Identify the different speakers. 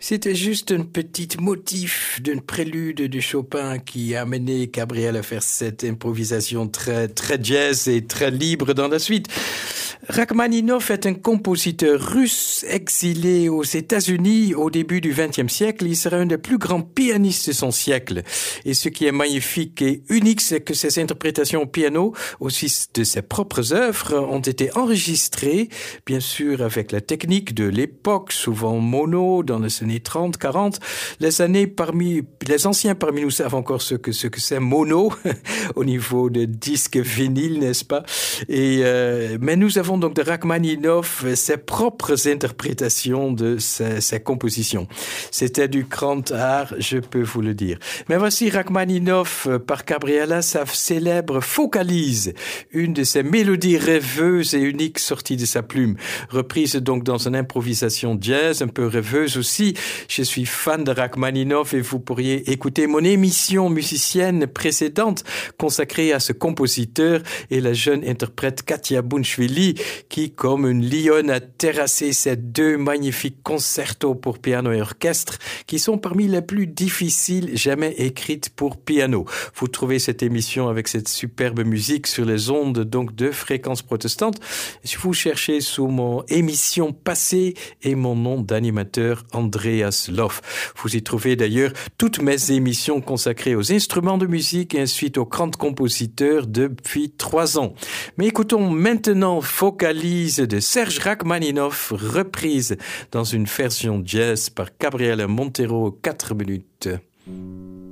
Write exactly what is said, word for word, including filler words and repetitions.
Speaker 1: C'était juste un petit motif d'une prélude de Chopin qui a amené Gabriel à faire cette improvisation très, très jazz et très libre dans la suite. Rachmaninov est un compositeur russe exilé aux États-Unis au début du vingtième siècle. Il sera un des plus grands pianistes de son siècle. Et ce qui est magnifique et unique, c'est que ses interprétations au piano, aussi de ses propres œuvres, ont été enregistrées, bien sûr avec la technique de l'époque, souvent mono, dans les années trente, quarante. Les années parmi, les anciens parmi nous savent encore ce que, ce que c'est mono, au niveau de disque vinyle, n'est-ce pas? Et, euh, mais nous avons donc de Rachmaninov ses propres interprétations de ses, ses compositions. C'était du grand art, je peux vous le dire. Mais voici Rachmaninov par Gabriela, sa célèbre Focalise, une de ses mélodies rêveuses et uniques sorties de sa plume, reprise donc dans une improvisation jazz, un peu rêveuse aussi. Je suis fan de Rachmaninov et vous pourriez écouter mon émission musicienne précédente consacrée à ce compositeur et la jeune interprète Katia Bunchvili qui, comme une lionne, a terrassé ces deux magnifiques concertos pour piano et orchestre qui sont parmi les plus difficiles jamais écrites pour piano. Vous trouvez cette émission avec cette superbe musique sur les ondes donc de Fréquence Protestante. Si vous cherchez sous mon émission passée et mon nom d'animateur Andreas Loff. Vous y trouvez d'ailleurs toutes mes émissions consacrées aux instruments de musique et ensuite aux grands compositeurs depuis trois ans. Mais écoutons maintenant Focalise de Serge Rachmaninov, reprise dans une version jazz par Gabriela Montero, quatre minutes.